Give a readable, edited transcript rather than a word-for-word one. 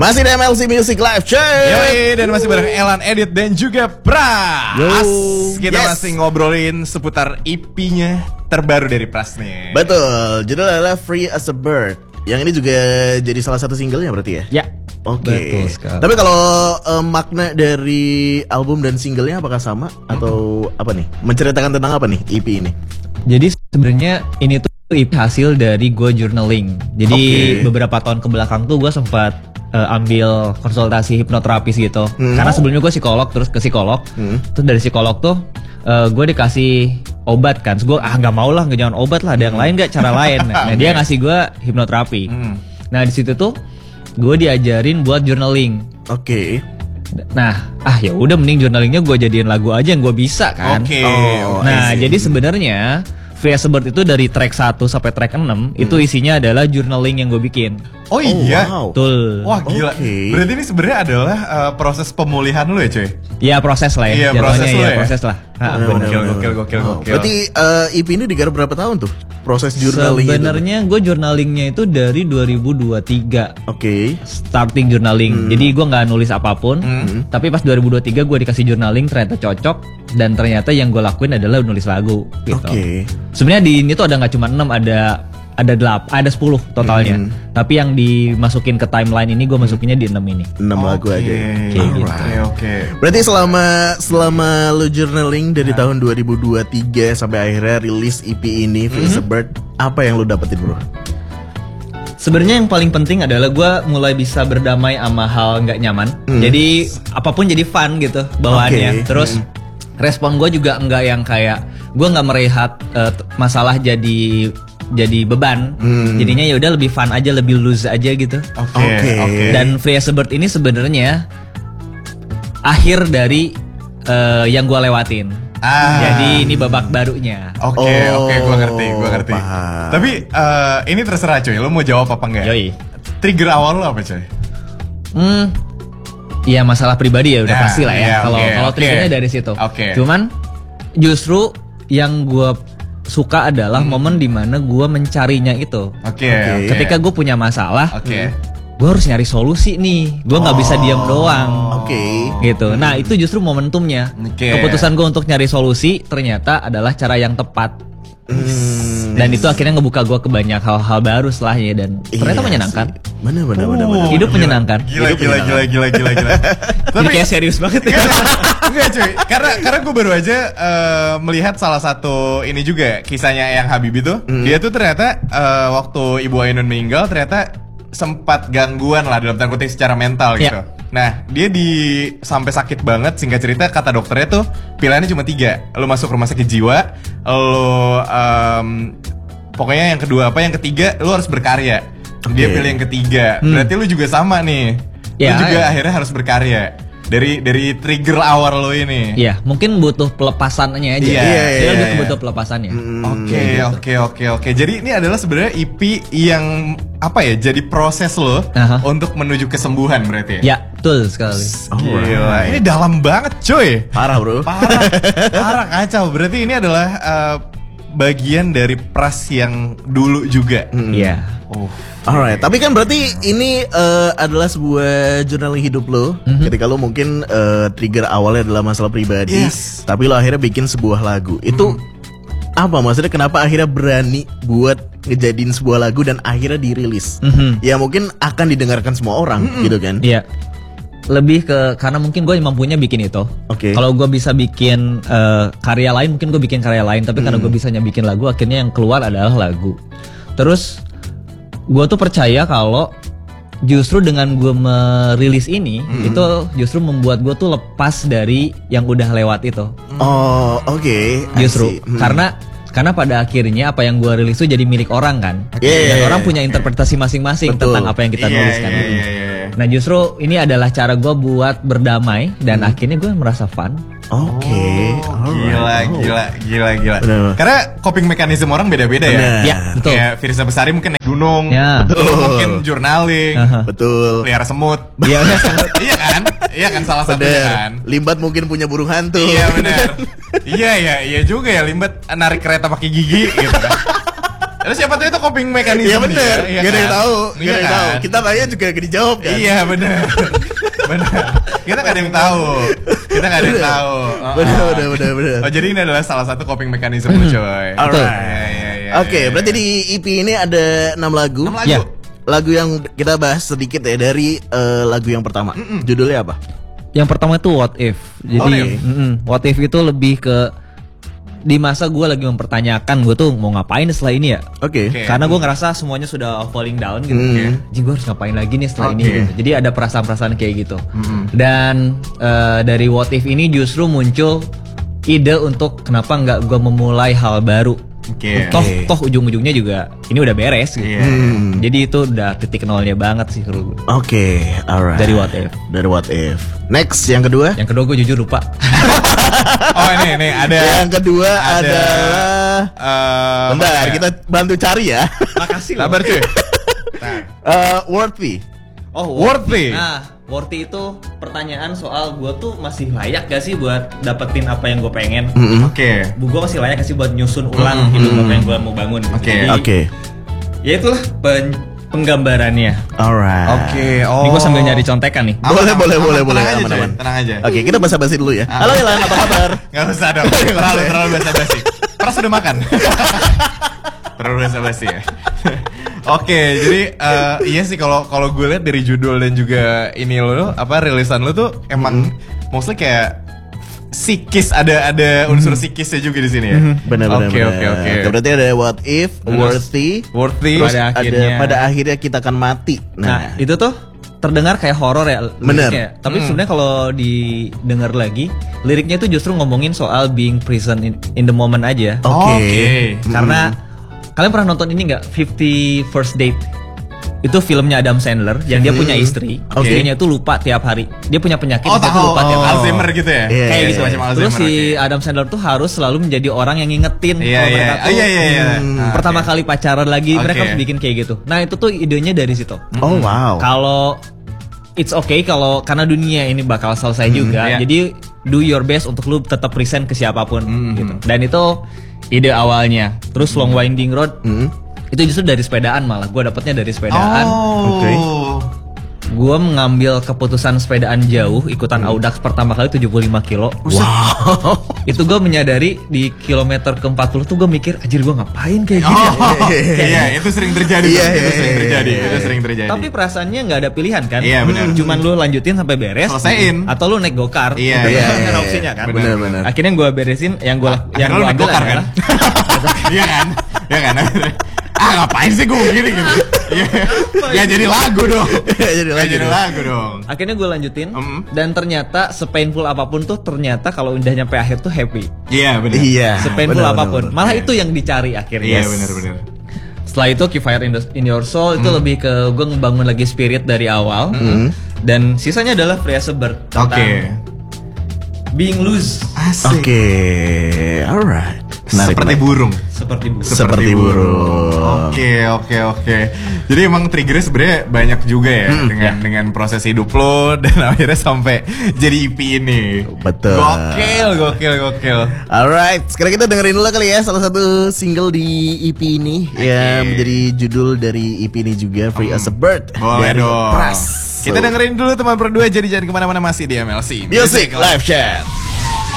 Masih di MLC Music Live, cuy. Yoi, dan masih bareng Elan, Edit, dan juga Pras. Kita masih ngobrolin seputar EP-nya terbaru dari Pras nih. Betul, judulnya adalah Free as a Bird. Yang ini juga jadi salah satu singlenya berarti ya? Ya. Oke. Tapi kalau makna dari album dan singlenya apakah sama? Atau apa nih? Menceritakan tentang apa nih EP ini? Jadi sebenarnya ini tuh EP hasil dari gue journaling. Jadi beberapa tahun kebelakang tuh gue sempat ambil konsultasi hipnoterapis gitu. Karena sebelumnya gue psikolog, terus ke psikolog. Terus dari psikolog tuh gue dikasih obat kan. Terus gue nggak mau lah, jangan obat lah. Ada yang lain nggak, cara lain. Nah dia ngasih gue hipnoterapi. Nah di situ tuh gue diajarin buat journaling. Nah, ya udah mending journalingnya gue jadiin lagu aja yang gue bisa kan. Nah, jadi sebenarnya Free as a Bird itu dari track 1 sampai track 6 itu isinya adalah journaling yang gue bikin. Oh iya. Betul. Wah gila. Berarti ini sebenarnya adalah proses pemulihan lu ya, cuy? Ya proses lah ya. Iya, proses lu ya. Proses lah. Gokil. Berarti EP ini digarap berapa tahun tuh? Proses journaling sebenarnya gue journalingnya itu dari 2023. Starting journaling. Jadi gue nggak nulis apapun. Tapi pas 2023 gue dikasih journaling, ternyata cocok. Dan ternyata yang gue lakuin adalah nulis lagu gitu. Sebenarnya di ini tuh ada nggak cuma 6, ada 10 totalnya. Tapi yang dimasukin ke timeline ini gue masukinnya di 6 ini. 6 lagu aja. Oke. Berarti selama lu journaling dari tahun 2023 sampai akhirnya rilis EP ini Free as a Bird, apa yang lu dapetin, bro? Sebenarnya yang paling penting adalah gue mulai bisa berdamai sama hal nggak nyaman. Jadi apapun jadi fun gitu bawaannya. Terus respon gue juga nggak yang kayak gue nggak melihat masalah jadi beban. Jadinya ya udah lebih fun aja, lebih loose aja gitu. Dan Free as a Bird ini sebenarnya akhir dari yang gue lewatin. Jadi ini babak barunya. Oke, gue ngerti. Tapi ini terserah cuy, lo mau jawab apa enggak? Yoi. Trigger awal lo apa cuy? Ya masalah pribadi ya udah pasti lah ya. Kalau triggernya dari situ. Cuman justru yang gue suka adalah momen dimana gue mencarinya itu. Ketika gue punya masalah, gue harus nyari solusi nih. Gue nggak bisa diam doang. Gitu. Nah itu justru momentumnya. Keputusan gue untuk nyari solusi ternyata adalah cara yang tepat. Dan itu akhirnya ngebuka gue ke banyak hal-hal baru setelahnya. Dan ternyata menyenangkan. Bener. Hidup menyenangkan. Gila. Tapi kayak serius banget ya. Enggak cuy, karena gue baru aja melihat salah satu ini juga kisahnya Eyang Habibie tuh. Dia tuh ternyata waktu Ibu Ainun meninggal ternyata sempat gangguan lah dalam tanda kutip secara mental gitu. Nah dia sampai sakit banget, singkat cerita kata dokternya tuh pilihannya cuma 3. Lo masuk rumah sakit jiwa, lo pokoknya yang kedua yang ketiga lo harus berkarya. Dia pilih yang ketiga. Berarti lo juga sama nih. Lo juga akhirnya harus berkarya. Dari trigger awal lo ini. Iya, mungkin butuh pelepasannya aja. Dia butuh pelepasannya. Oke. Jadi ini adalah sebenarnya EP yang jadi proses lo untuk menuju kesembuhan berarti ya? Ya, betul sekali. Gila, ini dalam banget cuy. Parah bro. Parah kacau. Berarti ini adalah bagian dari Pras yang dulu juga. Iya. Alright, tapi kan berarti ini adalah sebuah journaling hidup lo. Ketika lo mungkin trigger awalnya adalah masalah pribadi, tapi lo akhirnya bikin sebuah lagu. Itu apa maksudnya? Kenapa akhirnya berani buat ngejadiin sebuah lagu dan akhirnya dirilis? Ya mungkin akan didengarkan semua orang, gitu kan? Iya. Lebih ke karena mungkin gue mampunya bikin itu. Kalau gue bisa bikin karya lain, mungkin gue bikin karya lain. Tapi karena gue bisanya bikin lagu, akhirnya yang keluar adalah lagu. Terus gue tuh percaya kalau justru dengan gue merilis ini itu justru membuat gue tuh lepas dari yang udah lewat itu. Justru karena pada akhirnya apa yang gue rilis itu jadi milik orang kan. Dan orang punya interpretasi masing-masing tentang apa yang kita nulis kan. Nah justru ini adalah cara gue buat berdamai dan akhirnya gue merasa fun. Gila. Karena coping mekanisme orang beda-beda ya. Ya, betul. Kayak Firza Besari mungkin naik gunung, mungkin journaling, pelihara semut. Iya kan salah satunya kan. Limbat mungkin punya burung hantu. Iya benar. Iya juga ya, Limbat narik kereta pakai gigi gitu kan. Terus siapa tahu itu coping mechanism. Iya bener, nih, ya, gak ada yang kan? tahu, Iya gak ada yang kan? tahu. Kita tanya juga gak dijawab kan. Iya bener. Bener. Kita gak ada yang tahu. Kita gak ada yang tahu. Bener. Oh jadi ini adalah salah satu coping mechanism lu coy. Alright. Iya. Oke, berarti di EP ini ada 6 lagu. 6 lagu. Ya. Lagu yang kita bahas sedikit ya dari lagu yang pertama. Judulnya apa? Yang pertama itu What If. Jadi What If itu lebih ke di masa gue lagi mempertanyakan gue tuh mau ngapain setelah ini ya. Oke. Karena gue ngerasa semuanya sudah falling down gitu. Jadi gue harus ngapain lagi nih setelah ini gitu. Jadi ada perasaan-perasaan kayak gitu. Dan dari What If ini justru muncul ide untuk kenapa nggak gue memulai hal baru. Oke. Toh ujung-ujungnya juga ini udah beres gitu. Iya. Jadi itu udah titik nolnya banget sih kalau gue. Oke, alright. Dari What If. Dari What If. Next, yang kedua. Yang kedua gue jujur lupa. Oh ini ada. Yang kedua ada, adalah bentar, kita bantu cari ya. Makasih Sabar cuy. Worthy. Oh, Worthy. Nah, worthy itu pertanyaan soal gue tuh masih layak gak sih buat dapetin apa yang gue pengen? Oke. Gue masih layak gak sih buat nyusun ulang hidup apa yang gue mau bangun? Gitu. Oke. Jadi, Oke. ya itulah penggambarannya. Alright. Oke. Oh. Ini gue sambil nyari contekan nih. Boleh. Tenang aja, Aman. cuy. Tenang aja. Oke, kita basa-basi dulu ya. Halo Ilan, apa kabar? Gak usah dong. Terlalu basa-basi. Pras udah makan. Terlalu basa-basi ya. Oke, jadi iya sih kalau gue lihat dari judul dan juga ini lo apa rilisan lo tuh emang mostly kayak psikis, ada unsur psikisnya juga di sini ya. Benar. Oke. Berarti ada What If, Worthy, Worthy. terus pada akhirnya kita akan mati. Nah, itu tuh terdengar kayak horor ya Bener. liriknya. Tapi sebenarnya kalau didengar lagi, liriknya itu justru ngomongin soal being present in the moment aja. Oke. Karena kalian pernah nonton ini nggak 50 First Date? Itu filmnya Adam Sandler yang dia punya istri. Oke. Istrinya itu lupa tiap hari. Dia punya penyakit Oh, dia tuh lupa tiap hari. Alzheimer gitu ya? Iya, Kayak iya, gitu. iya. Macam Terus Alzheimer, si oke. Adam Sandler tuh harus selalu menjadi orang yang ngingetin Iya, kalau iya. mereka tuh Iya. pertama Oke. kali pacaran lagi, mereka Oke. harus bikin kayak gitu. Nah, itu tuh idenya dari situ. Oh wow. Kalau it's okay kalau karena dunia ini bakal selesai juga. iya. Jadi do your best untuk lu tetap present ke siapapun gitu. Dan itu ide awalnya. Terus Long Winding Road itu justru dari sepedaan, malah gue dapetnya dari sepedaan. Oke. Gue mengambil keputusan sepedaan jauh, ikutan Audax pertama kali 75 kilo. Wow. Itu gue menyadari di kilometer ke-40 tuh gue mikir, anjir gue ngapain kayak gini ya? Iya, itu sering terjadi. Iya, Itu iya, sering iya, terjadi. iya. Itu sering terjadi. Tapi perasaannya nggak ada pilihan kan? Iya, benar. Cuman lu lanjutin sampai beres. Selesaiin. Atau lu naik gokar. Iya, Itu iya, kan iya, opsinya kan. benar. Akhirnya gue beresin yang gue Akhirnya lu naik ambil gokar kan? adalah Iya kan? Iya kan? Ngapain sih gue begini gitu? Iya. Ya jadi lagu dong. Jadi Ya jadi lagu dong. akhirnya gue lanjutin dan ternyata sepainful apapun tuh ternyata kalau udah nyampe akhir tuh happy. Iya benar. Iya. Sepainful benar, apapun. benar. Malah itu yang dicari akhirnya. Iya benar. Setelah itu Keep Fire in Your Soul itu lebih ke gue ngebangun lagi spirit dari awal. Dan sisanya adalah Free as a Bird tentang Oke. being loose Asik. Oke. Alright. Menarik, Seperti menarik. burung. seperti burung. Seperti burung. Oke. Jadi emang triggernya sebenarnya banyak juga ya dengan proses hidup lo dan akhirnya sampai jadi EP ini. Betul. Gokil. Alright, sekarang kita dengerin dulu kali ya salah satu single di EP ini yang menjadi judul dari EP ini juga, Free as a Bird Boleh dari dong. Pras. Kita dengerin dulu teman berdua, jadi jangan kemana-mana, masih di MLC Music Live Chat.